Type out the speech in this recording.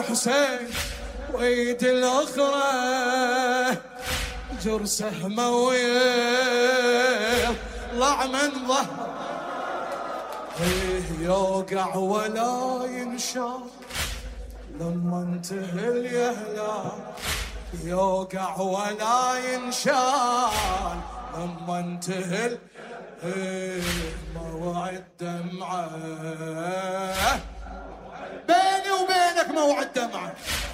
حسين ويد الاخرى جر سهمه ويطلع من ظهر يوقع ولا ينشال لما انتهل يا هلال يوقع ولا ينشال لما انتهل موعد دمعه بيني وبينك موعد دمعه